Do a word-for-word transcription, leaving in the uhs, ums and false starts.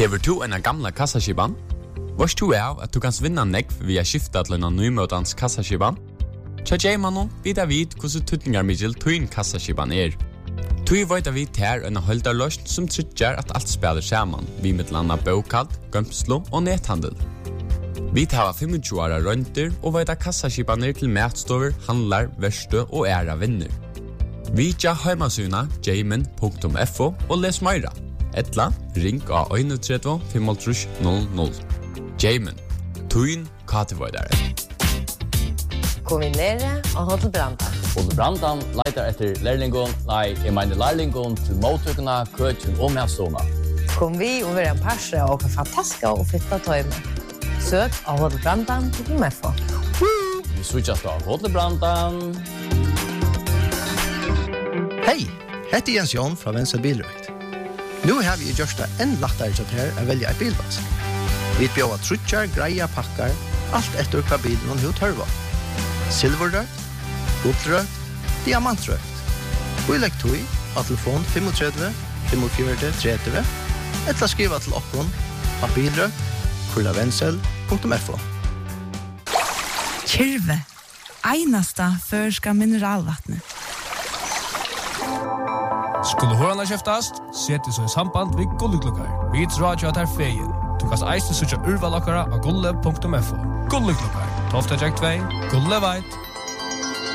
Hever du en gamla kassaskiban? Vars du er at du kan vinna nekv via skifta til en nymøtans kassaskiban? Tja J-mannen vidar vid hvordan tutningar middel tuin kassaskiban er. Tui veit vi ter en holdarløst som tryggjar at alt spiller saman, vi med landa bokald, gømslo og nethandel. Vi tar tjuefem åra rønter og veit kassaskibaner til matstover, handlar, verste og æra vinner. Vi tja heimasuna jamin punktum f o og les meira. Etla, ring av tre en fem null null. Jamin, tuin katevoidare. Kombinere og Hotel Brandan. Hotel Brandan leitar etter lærlingon, nei, jeg mener lærlingon til mottøkene, køtjen og matstående. Kom vi over en parse og fantastiske og fitta tøyme. Søk av Hotel Brandan til M F O. Vi switchas av Hotel Brandan. Hei, heter Jens Jon fra Venstre Bilrøkt. Nå har vi gjort det enn lettere til her å velge en bilvask. Vi bjør trutjar, greia, pakkar, alt etter hva bilen og hva tørva. Silverrøkt, guldrøkt, diamantrøkt. Vi legger tog av telefon tre fem fem fire tre tre eller skriva til okkon av bilrøkt, kurlavensel punktum f o. Kyrve, einasta førska mineralvattnet. Skulle hørna kjeftast, seti så i samband vid Gulleklukkar. Vi tror at er feien. Du kan eiste søtja urvalokkara av gulle punktum f o. Gulleklukkar, tolv jack två, gulle veit.